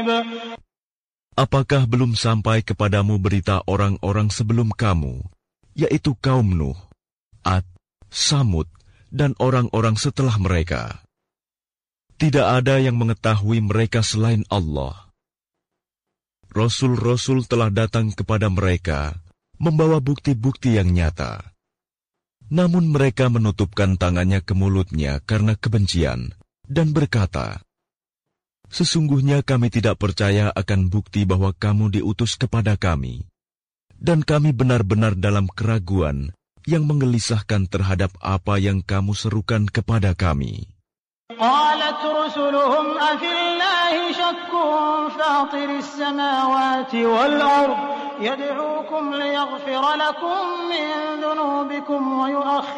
Apakah belum sampai kepadamu berita orang-orang sebelum kamu, yaitu kaum Nuh, Ad, Samud, dan orang-orang setelah mereka? Tidak ada yang mengetahui mereka selain Allah. Rasul-rasul telah datang kepada mereka, membawa bukti-bukti yang nyata. Namun mereka menutupkan tangannya ke mulutnya karena kebencian, dan berkata, "Sesungguhnya kami tidak percaya akan bukti bahwa kamu diutus kepada kami, dan kami benar-benar dalam keraguan yang menggelisahkan terhadap apa yang kamu serukan kepada kami." قالت رسلهم أفي الله شك فاطر السماوات والأرض يدعوكم ليغفر لكم من ذنوبكم